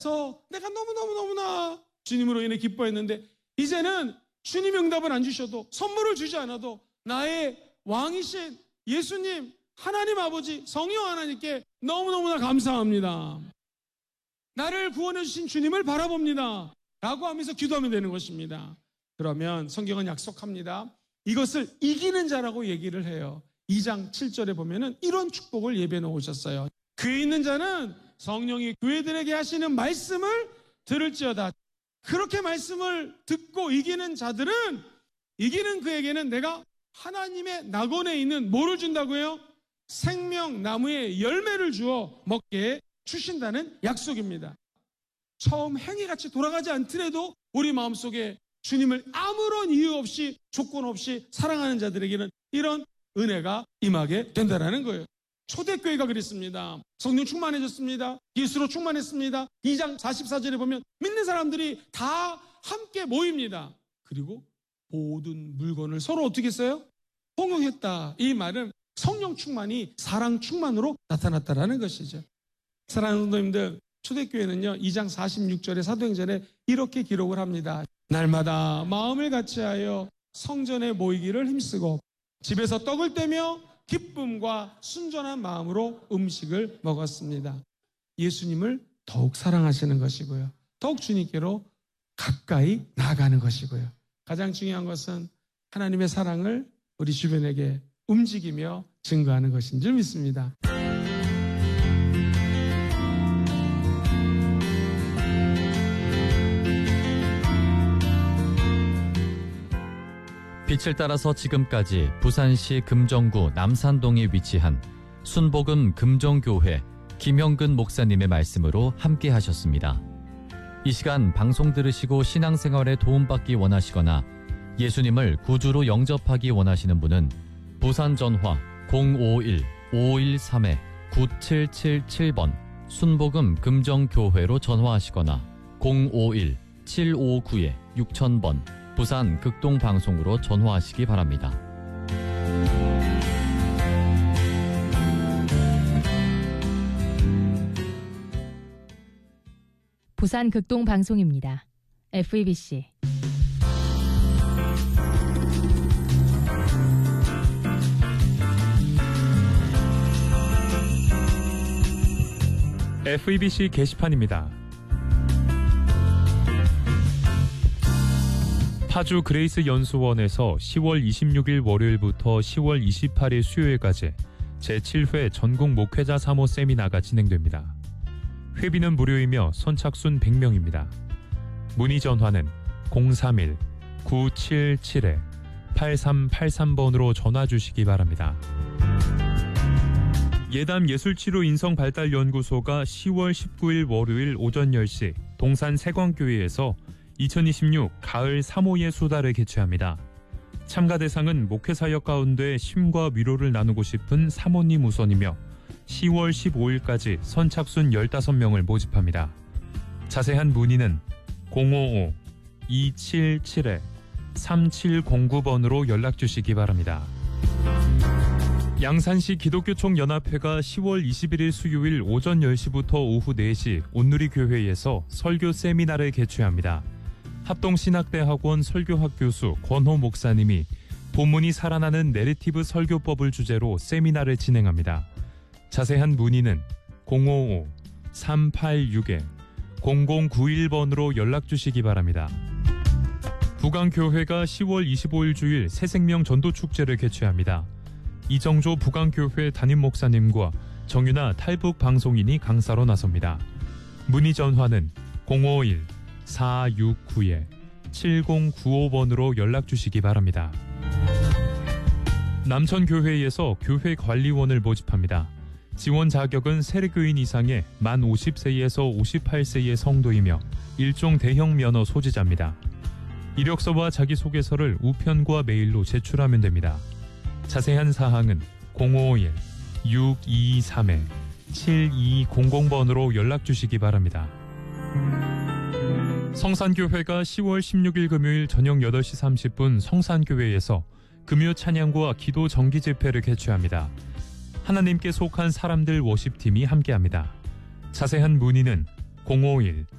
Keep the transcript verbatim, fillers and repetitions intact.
그래서 내가 너무너무너무나 주님으로 인해 기뻐했는데 이제는 주님 응답을 안 주셔도 선물을 주지 않아도 나의 왕이신 예수님 하나님 아버지 성령 하나님께 너무너무나 감사합니다. 나를 구원해 주신 주님을 바라봅니다 라고 하면서 기도하면 되는 것입니다. 그러면 성경은 약속합니다. 이것을 이기는 자라고 얘기를 해요. 이 장 칠 절에 보면은 이런 축복을 예배해 놓으셨어요. 그에 있는 자는 성령이 교회들에게 하시는 말씀을 들을지어다. 그렇게 말씀을 듣고 이기는 자들은 이기는 그에게는 내가 하나님의 낙원에 있는 뭐를 준다고요? 생명나무의 열매를 주어 먹게 주신다는 약속입니다. 처음 행위같이 돌아가지 않더라도 우리 마음속에 주님을 아무런 이유 없이 조건 없이 사랑하는 자들에게는 이런 은혜가 임하게 된다는 거예요. 초대교회가 그랬습니다. 성령 충만해졌습니다. 예수로 충만했습니다. 이 장 사십사 절에 보면 믿는 사람들이 다 함께 모입니다. 그리고 모든 물건을 서로 어떻게 했어요? 공용했다. 이 말은 성령 충만이 사랑 충만으로 나타났다는 것이죠. 사랑하는 성도님들, 초대교회는요 이 장 사십육 절의 사도행전에 이렇게 기록을 합니다. 날마다 마음을 같이하여 성전에 모이기를 힘쓰고 집에서 떡을 떼며 기쁨과 순전한 마음으로 음식을 먹었습니다. 예수님을 더욱 사랑하시는 것이고요. 더욱 주님께로 가까이 나아가는 것이고요. 가장 중요한 것은 하나님의 사랑을 우리 주변에게 움직이며 증거하는 것인 줄 믿습니다. 빛을 따라서 지금까지 부산시 금정구 남산동에 위치한 순복음 금정교회 김형근 목사님의 말씀으로 함께 하셨습니다. 이 시간 방송 들으시고 신앙생활에 도움받기 원하시거나 예수님을 구주로 영접하기 원하시는 분은 부산 전화 공오일 오일삼 구칠칠칠 번 순복음 금정교회로 전화하시거나 공오일 칠오구 육천 번 부산 극동방송으로 전화하시기 바랍니다. 부산 극동방송입니다. 에프이비씨 에프이비씨 게시판입니다. 파주 그레이스 연수원에서 시월 이십육일 월요일부터 시월 이십팔일 수요일까지 제칠 회 전국 목회자 사모 세미나가 진행됩니다. 회비는 무료이며 선착순 백 명입니다. 문의 전화는 공삼일 구칠칠 팔삼팔삼 번으로 전화 주시기 바랍니다. 예담 예술치료인성발달연구소가 시월 십구일 월요일 오전 열 시 동산 세광교회에서 이천이십육 가을 사모예 수다를 개최합니다. 참가 대상은 목회사역 가운데 쉼과 위로를 나누고 싶은 사모님 우선이며 시월 십오일까지 선착순 열다섯 명을 모집합니다. 자세한 문의는 공오오 이칠칠 삼칠공구 번으로 연락주시기 바랍니다. 양산시 기독교총연합회가 시월 이십일일 수요일 오전 열 시부터 오후 네 시 온누리교회에서 설교 세미나를 개최합니다. 합동신학대학원 설교학 교수 권호 목사님이 본문이 살아나는 내레티브 설교법을 주제로 세미나를 진행합니다. 자세한 문의는 공오오 삼팔육 공공구일 번으로 연락주시기 바랍니다. 부강교회가 시월 이십오일 주일 새생명 전도축제를 개최합니다. 이정조 부강교회 담임 목사님과 정유나 탈북 방송인이 강사로 나섭니다. 문의 전화는 공오일 사육구 칠공구오 번으로 연락주시기 바랍니다. 남천교회에서 교회관리원을 모집합니다. 지원 자격은 세례교인 이상의 만 오십 세에서 오십팔 세의 성도이며 일종 대형 면허 소지자입니다. 이력서와 자기소개서를 우편과 메일로 제출하면 됩니다. 자세한 사항은 공오일 육이삼 칠이공공 번으로 연락주시기 바랍니다. 성산교회가 시월 십육일 금요일 저녁 여덟 시 삼십 분 성산교회에서 금요 찬양과 기도 정기 집회를 개최합니다. 하나님께 속한 사람들 워십팀이 함께합니다. 자세한 문의는 공오일